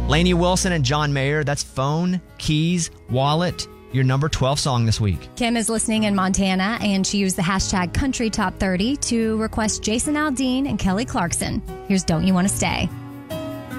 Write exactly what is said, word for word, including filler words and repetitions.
Lainey Wilson and John Mayer. That's Phone, Keys, Wallet. Your number twelve song this week. Kim is listening in Montana, and she used the hashtag Country Top thirty to request Jason Aldean and Kelly Clarkson. Here's Don't You Want to Stay.